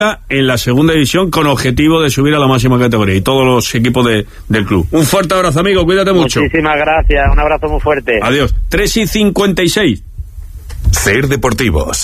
en la segunda división con objetivo de subir a la máxima categoría y todos los equipos del club. Un fuerte abrazo, amigo, cuídate mucho. Muchísimas gracias, un abrazo muy fuerte. Adiós. 3:56. Ser Deportivos.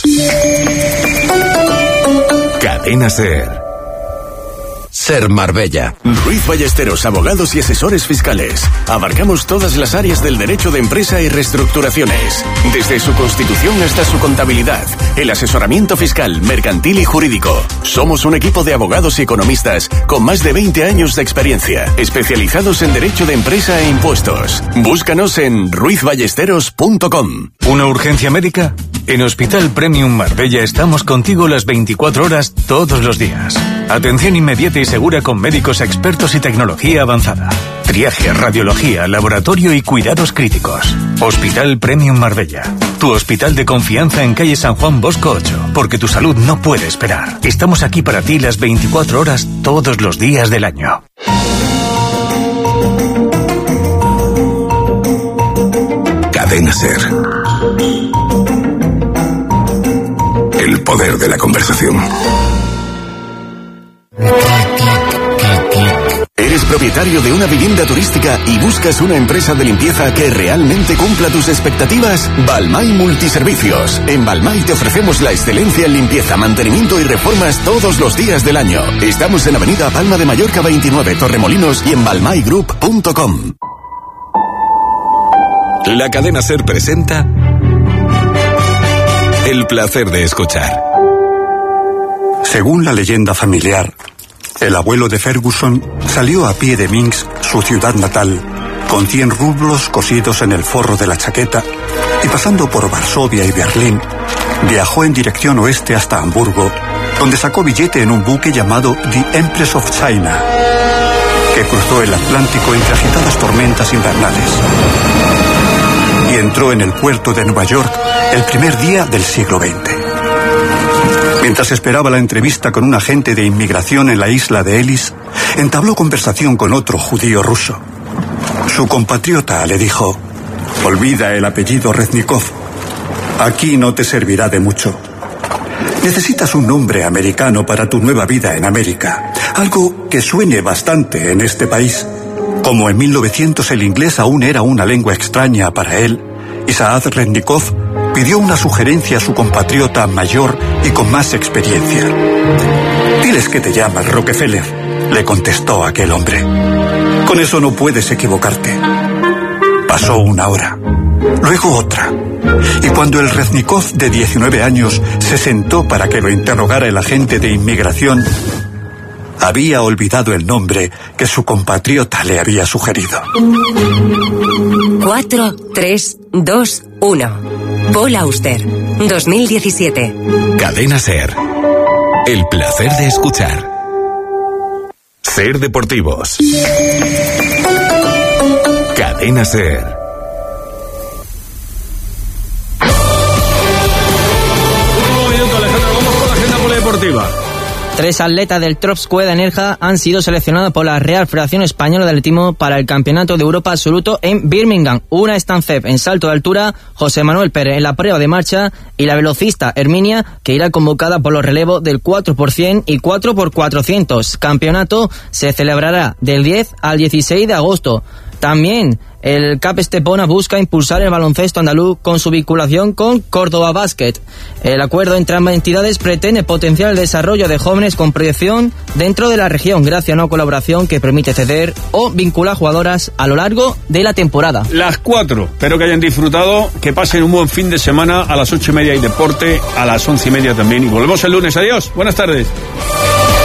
Cadena Ser. Ser Marbella. Ruiz Ballesteros, abogados y asesores fiscales. Abarcamos todas las áreas del derecho de empresa y reestructuraciones. Desde su constitución hasta su contabilidad, el asesoramiento fiscal, mercantil y jurídico. Somos un equipo de abogados y economistas con más de 20 años de experiencia, especializados en derecho de empresa e impuestos. Búscanos en ruizballesteros.com. ¿Una urgencia médica? En Hospital Premium Marbella estamos contigo las 24 horas todos los días. Atención inmediata y segura con médicos expertos y tecnología avanzada. Triaje, radiología, laboratorio y cuidados críticos. Hospital Premium Marbella. Tu hospital de confianza en calle San Juan Bosco 8. Porque tu salud no puede esperar. Estamos aquí para ti las 24 horas todos los días del año. Cadena Ser. El poder de la conversación. ¿Eres propietario de una vivienda turística y buscas una empresa de limpieza que realmente cumpla tus expectativas? Balmay Multiservicios. En Balmay te ofrecemos la excelencia en limpieza, mantenimiento y reformas todos los días del año. Estamos en Avenida Palma de Mallorca 29, Torremolinos, y en balmaygroup.com. La Cadena Ser presenta El placer de escuchar. Según la leyenda familiar, el abuelo de Ferguson salió a pie de Minsk, su ciudad natal, con 100 rublos cosidos en el forro de la chaqueta, y pasando por Varsovia y Berlín, viajó en dirección oeste hasta Hamburgo, donde sacó billete en un buque llamado The Empress of China, que cruzó el Atlántico entre agitadas tormentas invernales, y entró en el puerto de Nueva York el primer día del siglo XX. Mientras esperaba la entrevista con un agente de inmigración en la isla de Ellis, entabló conversación con otro judío ruso. Su compatriota le dijo: olvida el apellido Reznikov. Aquí no te servirá de mucho. Necesitas un nombre americano para tu nueva vida en América. Algo que suene bastante en este país. Como en 1900 el inglés aún era una lengua extraña para él, Isaac Reznikov pidió una sugerencia a su compatriota mayor y con más experiencia. Diles que te llamas Rockefeller, le contestó aquel hombre. Con eso no puedes equivocarte. Pasó una hora, luego otra, y cuando el Reznikov de 19 años se sentó para que lo interrogara el agente de inmigración, había olvidado el nombre que su compatriota le había sugerido. 4, 3, 2, 1. Paul Auster, 2017. Cadena Ser. El placer de escuchar. Ser Deportivos. Cadena Ser. Último minuto, Alejandro, vamos con la agenda polideportiva. 3 atletas del Trofsqué de Nerja han sido seleccionados por la Real Federación Española de Atletismo para el Campeonato de Europa Absoluto en Birmingham. Una Stancep en salto de altura, José Manuel Pérez en la prueba de marcha y la velocista Herminia, que irá convocada por los relevos del 4x100 y 4x400. Campeonato se celebrará del 10 al 16 de agosto. También el CAP Estepona busca impulsar el baloncesto andaluz con su vinculación con Córdoba Basket. El acuerdo entre ambas entidades pretende potenciar el desarrollo de jóvenes con proyección dentro de la región gracias a una colaboración que permite ceder o vincular jugadoras a lo largo de la temporada. Las 4, espero que hayan disfrutado, que pasen un buen fin de semana. A las 8:30 hay deporte, a las 11:30 también, y volvemos el lunes. Adiós, buenas tardes.